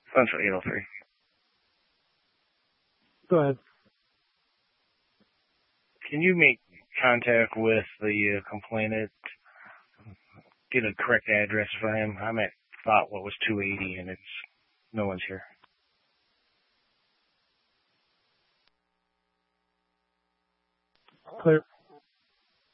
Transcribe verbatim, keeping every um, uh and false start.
Central eight oh three. Go ahead. Can you make contact with the uh, complainant, get a correct address for him? I'm at thought what was two eighty and it's no one's here. Clear.